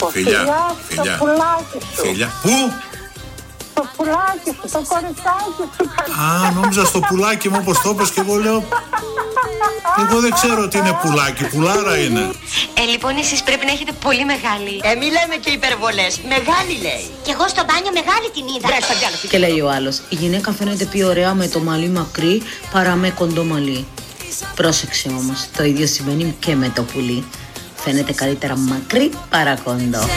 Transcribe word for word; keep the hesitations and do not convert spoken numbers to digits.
πω. Φιλιά, Στο φιλιά. πουλάκι σου. Φιλιά. Πού? Το πουλάκι σου, το κοριτσάκι σου. Α, νόμιζα στο πουλάκι μου όπως το είπες και εγώ λέω. Εγώ δεν ξέρω τι είναι πουλάκι, πουλάρα είναι. Ε, λοιπόν, εσείς πρέπει να έχετε πολύ μεγάλη. Ε, μη λέμε και υπερβολές. Μεγάλη λέει. Κι εγώ στο μπάνιο μεγάλη την είδα. Βρες τα διάλογα. Και λέει ο άλλος, η γυναίκα φαίνεται πιο ωραία με το μαλλί μακρύ παρά με κοντό μαλλί. Πρόσεξε όμως, το ίδιο συμβαίνει και με το πουλί. Φαίνεται καλύτερα μακρύ παρά κοντό.